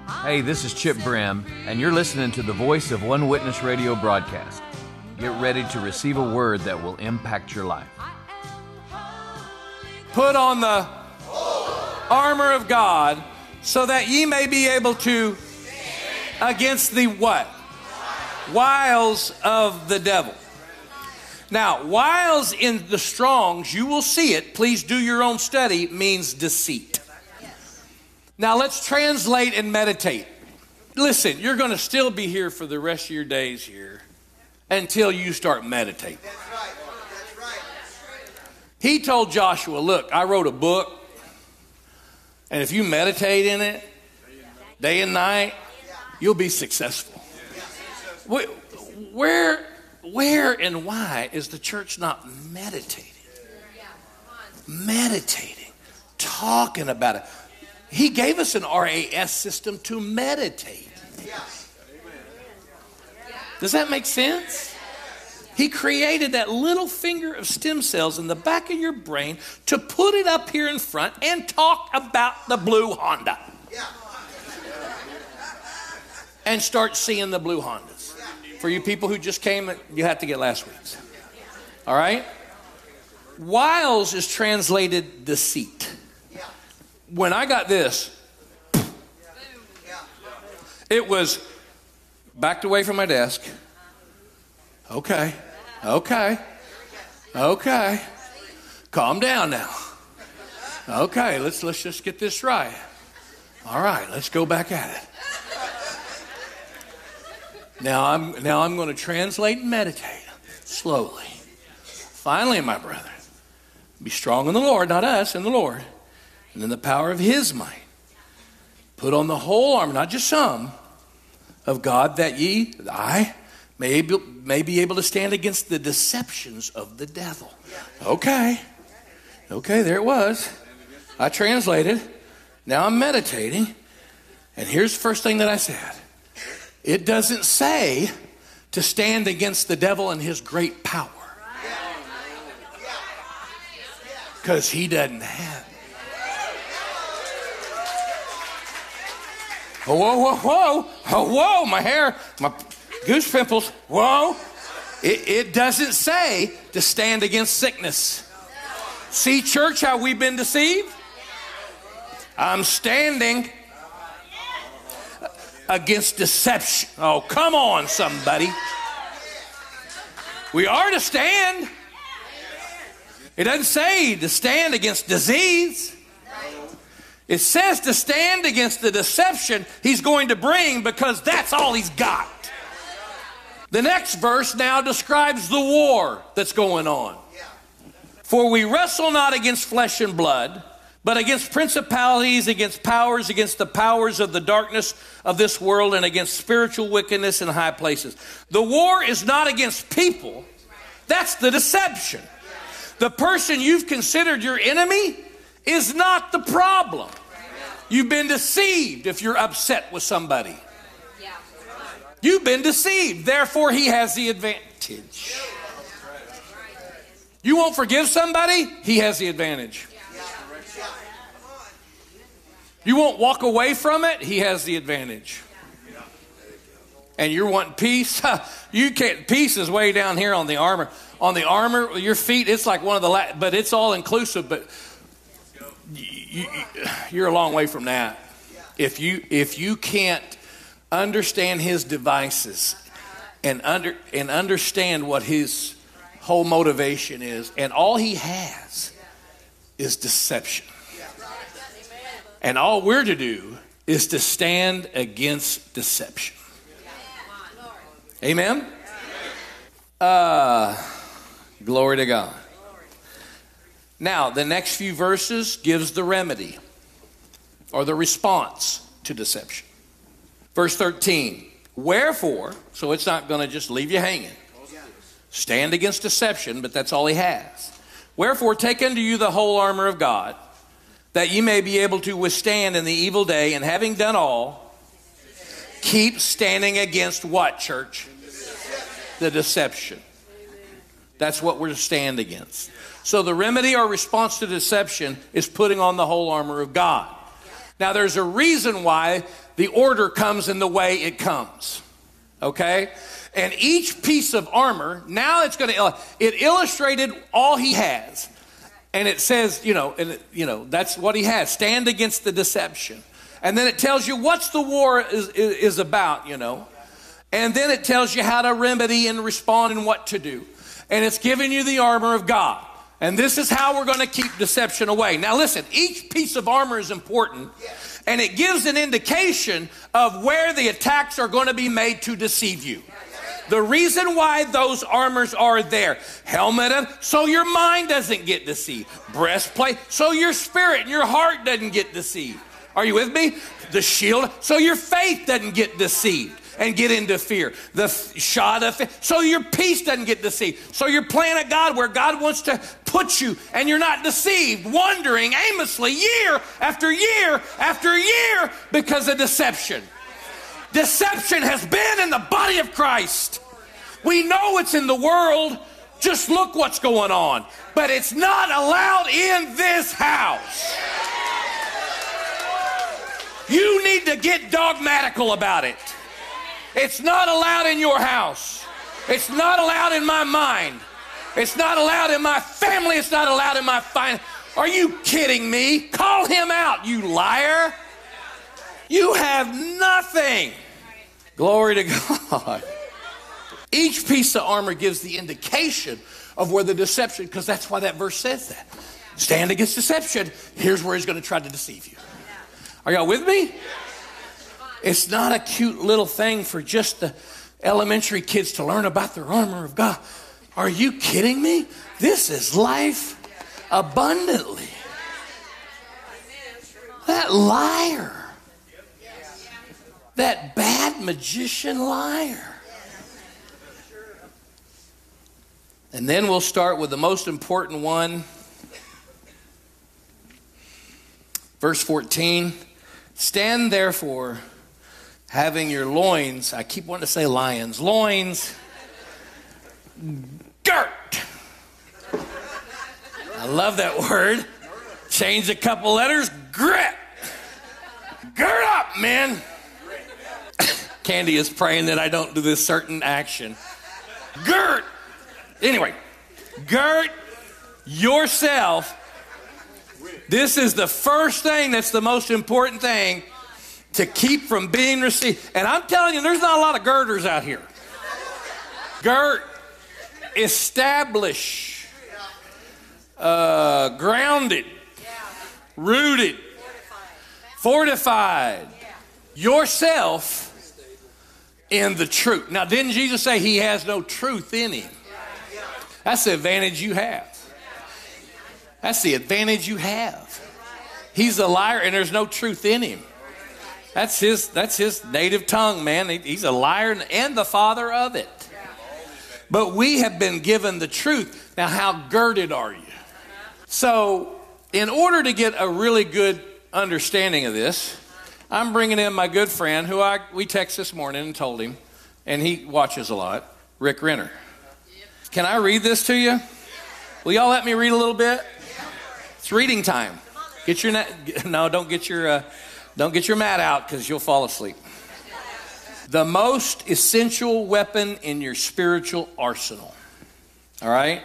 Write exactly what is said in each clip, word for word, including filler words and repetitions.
Hey, this is Chip Brim, and you're listening to the Voice of One Witness radio broadcast. Get ready to receive a word that will impact your life. Put on the armor of God so that ye may be able to against the what? Wiles of the devil. Now, wiles in the Strongs, you will see it, please do your own study, means deceit. Now let's translate and meditate. Listen, you're going to still be here for the rest of your days here until you start meditating. That's right. That's right. He told Joshua, look, I wrote a book, and if you meditate in it day and night, you'll be successful. Where, where and why is the church not meditating? Meditating, talking about it. He gave us an R A S system to meditate. Does that make sense? He created that little finger of stem cells in the back of your brain to put it up here in front and talk about the blue Honda. And start seeing the blue Hondas. For you people who just came, you have to get last week's. All right? Wiles is translated deceit. When I got this, it was backed away from my desk. Okay, okay, okay. Calm down now. Okay, let's let's just get this right. All right, let's go back at it. Now I'm now I'm going to translate and meditate slowly. Finally, my brethren, be strong in the Lord, not us, in the Lord. And in the power of his might, put on the whole armor, not just some, of God, that ye, I, may be, may be able to stand against the deceptions of the devil. Okay. Okay, there it was. I translated. Now I'm meditating. And here's the first thing that I said. It doesn't say to stand against the devil and his great power. Because he doesn't have it. Oh, whoa, whoa, whoa, oh, whoa, my hair, my goose pimples, whoa. It, it doesn't say to stand against sickness. See, church, how we've been deceived? I'm standing against deception. Oh, come on, somebody. We are to stand. It doesn't say to stand against disease. It says to stand against the deception he's going to bring, because that's all he's got. The next verse now describes the war that's going on. For we wrestle not against flesh and blood, but against principalities, against powers, against the powers of the darkness of this world, and against spiritual wickedness in high places. The war is not against people. That's the deception. The person you've considered your enemy is not the problem. You've been deceived if you're upset with somebody. You've been deceived. Therefore, he has the advantage. You won't forgive somebody? He has the advantage. You won't walk away from it? He has the advantage. And you're wanting peace? You can't. Peace is way down here on the armor. On the armor, your feet, it's like one of the, la- but it's all inclusive, but you, you, you're a long way from that. If you if you can't understand his devices and under and understand what his whole motivation is, and all he has is deception. And all we're to do is to stand against deception. Amen? Uh, glory to God. Now, the next few verses gives the remedy or the response to deception. Verse thirteen, wherefore, so it's not going to just leave you hanging. Stand against deception, but that's all he has. Wherefore, take unto you the whole armor of God, that ye may be able to withstand in the evil day, and having done all, keep standing against what, church? The deception. That's what we're to stand against. So the remedy or response to deception is putting on the whole armor of God. Now, there's a reason why the order comes in the way it comes, okay? And each piece of armor, now it's going to, it illustrated all he has. And it says, you know, and it, you know, that's what he has. Stand against the deception. And then it tells you what's the war is, is, is about, you know. And then it tells you how to remedy and respond and what to do. And it's giving you the armor of God. And this is how we're going to keep deception away. Now listen, each piece of armor is important. And it gives an indication of where the attacks are going to be made to deceive you. The reason why those armors are there. Helmet, so your mind doesn't get deceived. Breastplate, so your spirit and your heart doesn't get deceived. Are you with me? The shield, so your faith doesn't get deceived and get into fear. The f- shot of faith, so your peace doesn't get deceived. So your plan of God, where God wants to put you and you're not deceived, wandering aimlessly year after year after year because of deception. Deception has been in the body of Christ. We know it's in the world. Just look what's going on. But it's not allowed in this house. You need to get dogmatical about it. It's not allowed in your house. It's not allowed in my mind. It's not allowed in my family. It's not allowed in my finance. Are you kidding me? Call him out, you liar. You have nothing. Glory to God. Each piece of armor gives the indication of where the deception, because that's why that verse says that. Stand against deception. Here's where he's going to try to deceive you. Are y'all with me? It's not a cute little thing for just the elementary kids to learn about their armor of God. Are you kidding me? This is life abundantly. That liar. That bad magician liar. And then we'll start with the most important one. Verse fourteen. Stand therefore, having your loins, I keep wanting to say lions, loins, girt. I love that word. Change a couple letters, grit. Gird up, men. Candy is praying that I don't do this certain action. Girt. Anyway, girt yourself. This is the first thing that's the most important thing to keep from being received. And I'm telling you, there's not a lot of girders out here. Girt, establish, uh, grounded, rooted, fortified yourself in the truth. Now, didn't Jesus say he has no truth in him? That's the advantage you have. That's the advantage you have. He's a liar and there's no truth in him. That's his, that's his native tongue, man. He's a liar and the father of it. But we have been given the truth. Now, how girded are you? So, in order to get a really good understanding of this, I'm bringing in my good friend who I we texted this morning and told him, and he watches a lot, Rick Renner. Can I read this to you? Will y'all let me read a little bit? It's reading time. Get your no, don't get your uh, don't get your mat out because you'll fall asleep. The most essential weapon in your spiritual arsenal. All right.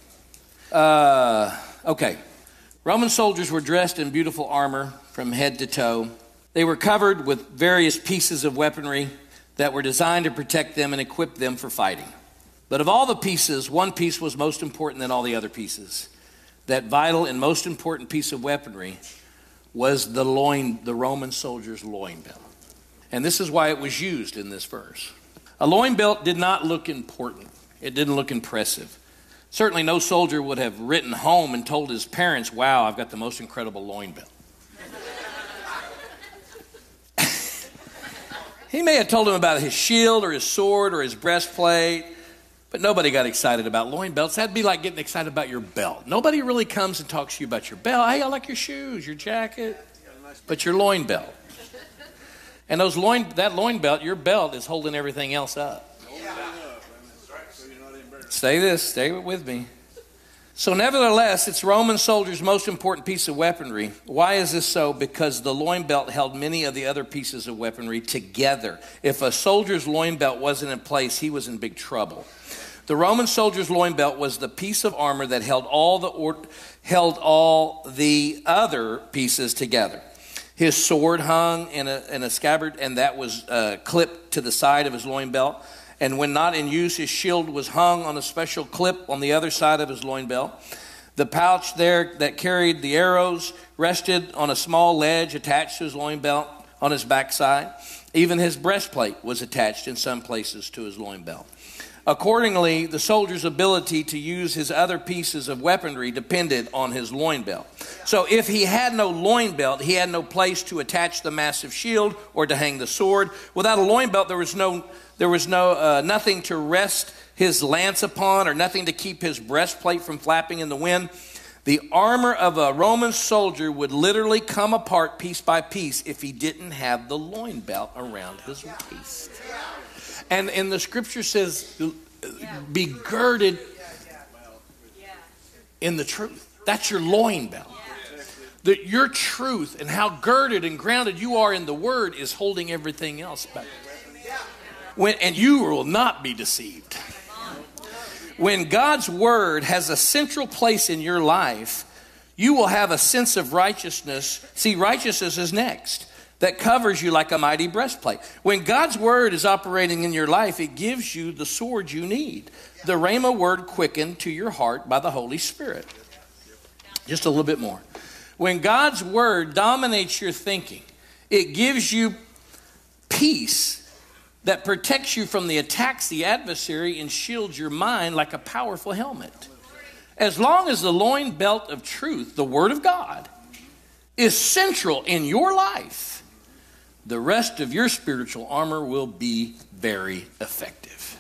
Uh, okay. Roman soldiers were dressed in beautiful armor from head to toe. They were covered with various pieces of weaponry that were designed to protect them and equip them for fighting. But of all the pieces, one piece was most important than all the other pieces. That vital and most important piece of weaponry was the loin, the Roman soldier's loin belt. And this is why it was used in this verse. A loin belt did not look important. It didn't look impressive. Certainly no soldier would have written home and told his parents, wow, I've got the most incredible loin belt. He may have told him about his shield or his sword or his breastplate. But nobody got excited about loin belts. That'd be like getting excited about your belt. Nobody really comes and talks to you about your belt. Hey, I like your shoes, your jacket, but your loin belt. And those loin, that loin belt, your belt is holding everything else up. Stay this, stay with me. So nevertheless, it's Roman soldiers' most important piece of weaponry. Why is this so? Because the loin belt held many of the other pieces of weaponry together. If a soldier's loin belt wasn't in place, he was in big trouble. The Roman soldier's loin belt was the piece of armor that held all the or, held all the other pieces together. His sword hung in a, in a scabbard, and that was uh, clipped to the side of his loin belt. And when not in use, his shield was hung on a special clip on the other side of his loin belt. The pouch there that carried the arrows rested on a small ledge attached to his loin belt on his backside. Even his breastplate was attached in some places to his loin belt. Accordingly, the soldier's ability to use his other pieces of weaponry depended on his loin belt. So if he had no loin belt, he had no place to attach the massive shield or to hang the sword. Without a loin belt, there was no there was no uh, nothing to rest his lance upon, or nothing to keep his breastplate from flapping in the wind. The armor of a Roman soldier would literally come apart piece by piece if he didn't have the loin belt around his waist. And in the scripture says, be girded in the truth. That's your loin belt. That your truth and how girded and grounded you are in the word is holding everything else back. When, and you will not be deceived. When God's word has a central place in your life, you will have a sense of righteousness. See, righteousness is next. That covers you like a mighty breastplate. When God's word is operating in your life, it gives you the sword you need. The Rhema word quickened to your heart by the Holy Spirit. Just a little bit more. When God's word dominates your thinking, it gives you peace that protects you from the attacks of the adversary and shields your mind like a powerful helmet. As long as the loin belt of truth, the word of God, is central in your life, the rest of your spiritual armor will be very effective.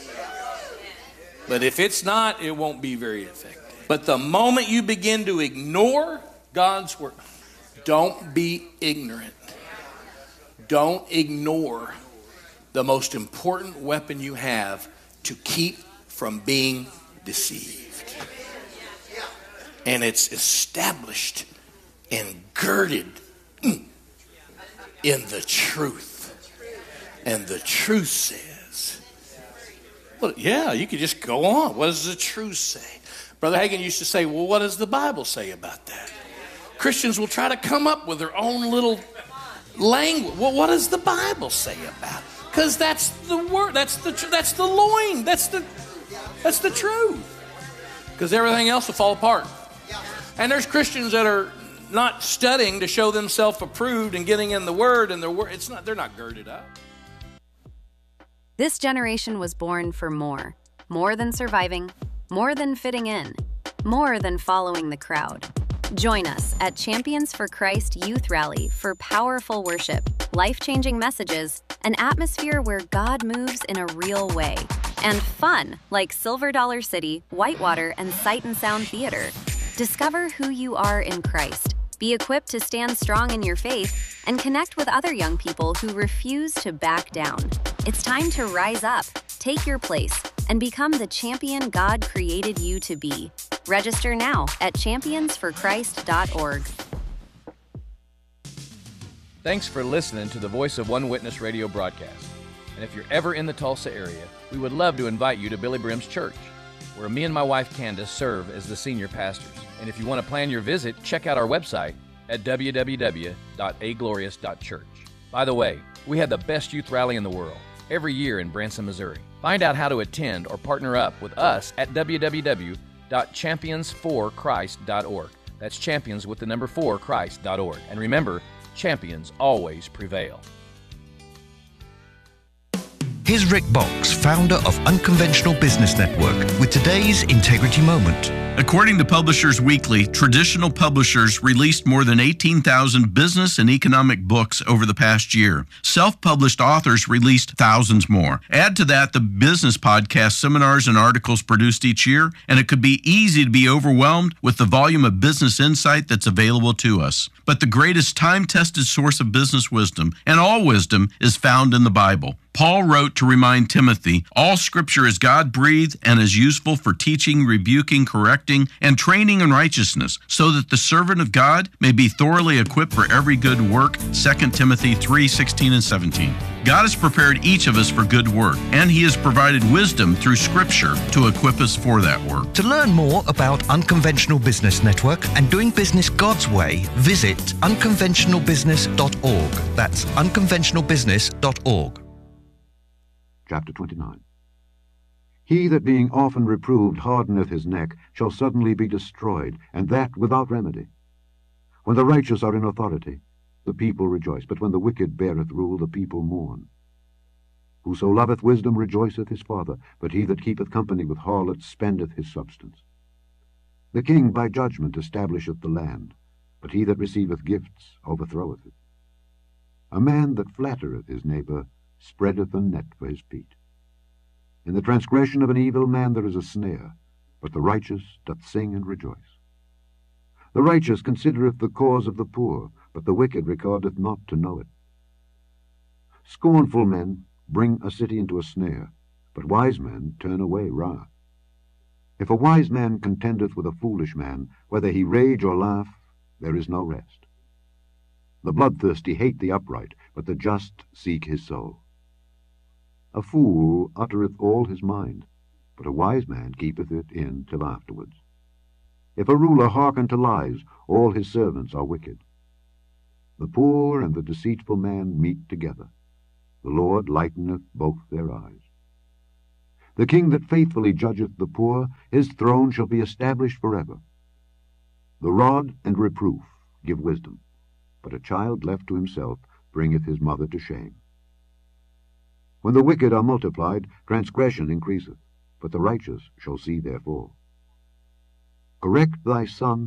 But if it's not, it won't be very effective. But the moment you begin to ignore God's word, don't be ignorant. Don't ignore the most important weapon you have to keep from being deceived. And it's established and girded in the truth. And the truth says, well, yeah, you could just go on. What does the truth say? Brother Hagin used to say, well, what does the Bible say about that? Christians will try to come up with their own little language. Well, what does the Bible say about it? Because that's the word. That's the that's the loin. That's the that's the truth. Because everything else will fall apart. And there's Christians that are not studying to show themselves approved and getting in the word, and the word it's not they're not girded up. This generation was born for more. More than surviving, more than fitting in, more than following the crowd. Join us at Champions for Christ Youth Rally for powerful worship, life-changing messages, an atmosphere where God moves in a real way, and fun like Silver Dollar City, Whitewater, and Sight and Sound Theater. Discover who you are in Christ, be equipped to stand strong in your faith, and connect with other young people who refuse to back down. It's time to rise up, take your place, and become the champion God created you to be. Register now at champions for christ dot org. Thanks for listening to the Voice of One Witness radio broadcast. And if you're ever in the Tulsa area, we would love to invite you to Billy Brim's church, where me and my wife Candace serve as the senior pastors. And if you want to plan your visit, check out our website at w w w dot a glorious dot church. By the way, we have the best youth rally in the world every year in Branson, Missouri. Find out how to attend or partner up with us at w w w dot champions for christ dot org. That's champions with the number four Christ dot org. And remember, champions always prevail. Here's Rick Box, founder of Unconventional Business Network, with today's Integrity Moment. According to Publishers Weekly, traditional publishers released more than eighteen thousand business and economic books over the past year. Self-published authors released thousands more. Add to that the business podcast, seminars, and articles produced each year, and it could be easy to be overwhelmed with the volume of business insight that's available to us. But the greatest time-tested source of business wisdom, and all wisdom, is found in the Bible. Paul wrote to remind Timothy, all Scripture is God-breathed and is useful for teaching, rebuking, correcting, and training in righteousness, so that the servant of God may be thoroughly equipped for every good work, Second Timothy three sixteen and seventeen. God has prepared each of us for good work, and He has provided wisdom through Scripture to equip us for that work. To learn more about Unconventional Business Network and doing business God's way, visit unconventional business dot org. That's unconventional business dot org. Chapter twenty-nine. He that being often reproved hardeneth his neck shall suddenly be destroyed, and that without remedy. When the righteous are in authority, the people rejoice, but when the wicked beareth rule, the people mourn. Whoso loveth wisdom rejoiceth his father, but he that keepeth company with harlots spendeth his substance. The king by judgment establisheth the land, but he that receiveth gifts overthroweth it. A man that flattereth his neighbor spreadeth a net for his feet. In the transgression of an evil man there is a snare, but the righteous doth sing and rejoice. The righteous considereth the cause of the poor, but the wicked regardeth not to know it. Scornful men bring a city into a snare, but wise men turn away wrath. If a wise man contendeth with a foolish man, whether he rage or laugh, there is no rest. The bloodthirsty hate the upright, but the just seek his soul. A fool uttereth all his mind, but a wise man keepeth it in till afterwards. If a ruler hearken to lies, all his servants are wicked. The poor and the deceitful man meet together. The Lord lighteneth both their eyes. The king that faithfully judgeth the poor, his throne shall be established forever. The rod and reproof give wisdom, but a child left to himself bringeth his mother to shame. When the wicked are multiplied, transgression increaseth, but the righteous shall see their fall. Correct thy son